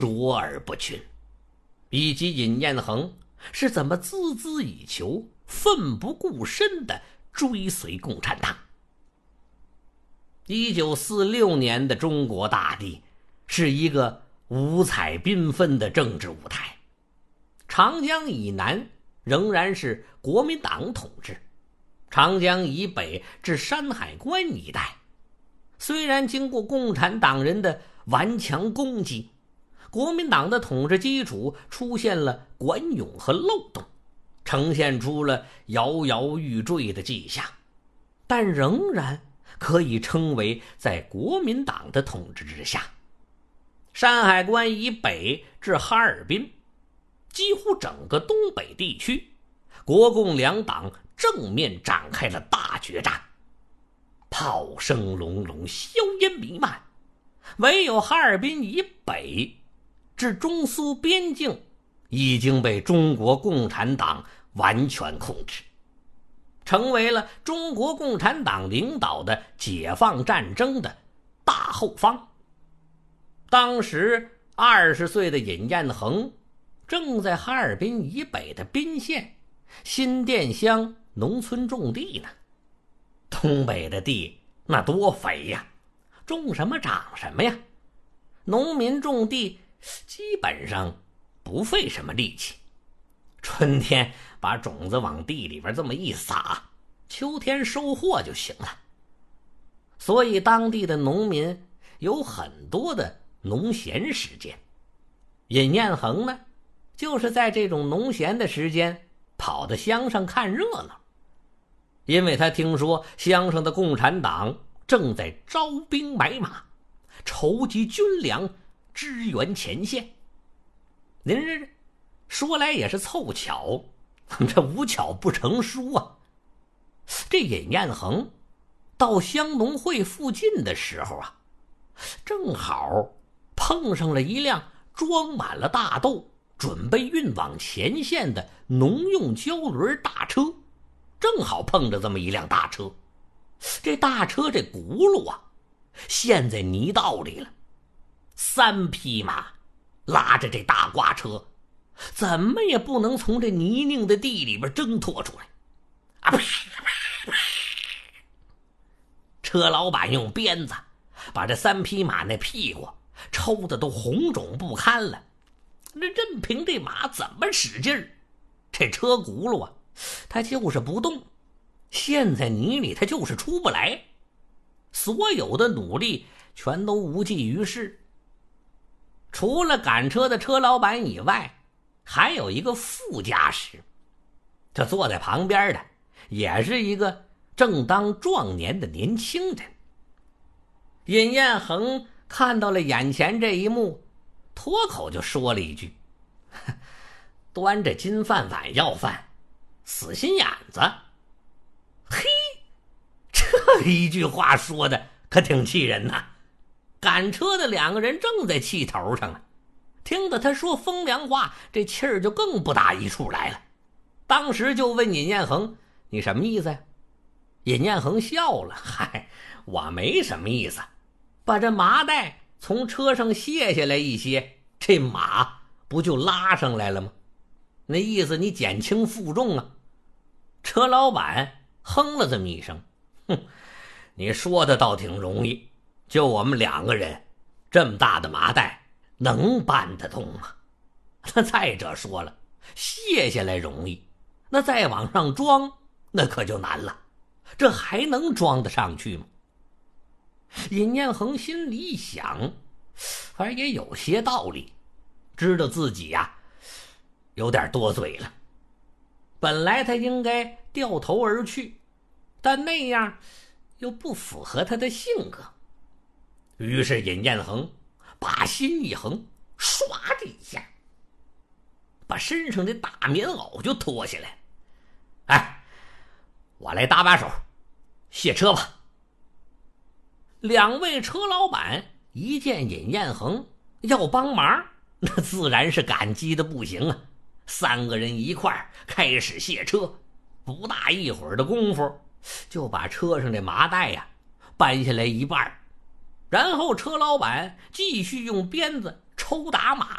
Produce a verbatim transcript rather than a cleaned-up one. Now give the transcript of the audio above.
卓尔不群，以及尹彦衡是怎么孜孜以求、奋不顾身地追随共产党。一九四六年的中国大地是一个五彩缤纷的政治舞台，长江以南仍然是国民党统治，长江以北至山海关一带，虽然经过共产党人的顽强攻击，国民党的统治基础出现了管涌和漏洞，呈现出了摇摇欲坠的迹象，但仍然可以称为在国民党的统治之下。山海关以北至哈尔滨，几乎整个东北地区，国共两党正面展开了大决战，炮声隆隆，硝烟弥漫，唯有哈尔滨以北至中苏边境已经被中国共产党完全控制，成为了中国共产党领导的解放战争的大后方。当时二十岁的尹彦衡正在哈尔滨以北的宾县新店乡农村种地呢。东北的地那多肥呀，种什么长什么呀，农民种地基本上不费什么力气，春天把种子往地里边这么一撒，秋天收获就行了。所以当地的农民有很多的农闲时间，尹彦衡呢就是在这种农闲的时间跑到乡上看热闹，因为他听说乡上的共产党正在招兵买马，筹集军粮支援前线。您这说来也是凑巧，这无巧不成书啊。这尹彦衡到乡农会附近的时候啊，正好碰上了一辆装满了大豆准备运往前线的农用胶轮大车，正好碰着这么一辆大车。这大车这轱辘啊陷在泥道里了，三匹马拉着这大挂车怎么也不能从这泥泞的地里边挣脱出来啊！车老板用鞭子把这三匹马那屁股抽得都红肿不堪了，那任凭这马怎么使劲儿，这车轱辘啊它就是不动，陷在泥里它就是出不来，所有的努力全都无济于事。除了赶车的车老板以外，还有一个副驾驶，这坐在旁边的也是一个正当壮年的年轻人。尹彦衡看到了眼前这一幕，脱口就说了一句：端着金饭碗要饭，死心眼子。嘿，这一句话说的可挺气人呐。赶车的两个人正在气头上呢，听得他说风凉话，这气儿就更不打一处来了。当时就问尹彦衡：你什么意思呀？尹彦衡笑了：嗨，我没什么意思，把这麻袋从车上卸下来一些，这马不就拉上来了吗？那意思你减轻负重啊。车老板哼了这么一声：哼，你说的倒挺容易，就我们两个人这么大的麻袋能搬得动吗？那再者说了，卸下来容易，那再往上装那可就难了，这还能装得上去吗？尹彦衡心里一想，反正也有些道理，知道自己呀、啊、有点多嘴了。本来他应该掉头而去，但那样又不符合他的性格。于是尹彦衡把心一横，唰的一下把身上的大棉袄就脱下来。哎，我来搭把手，卸车吧。两位车老板一见尹彦衡要帮忙，那自然是感激的不行啊。三个人一块开始卸车，不大一会儿的功夫就把车上的麻袋呀、啊、搬下来一半。 然后车老板继续用鞭子抽打马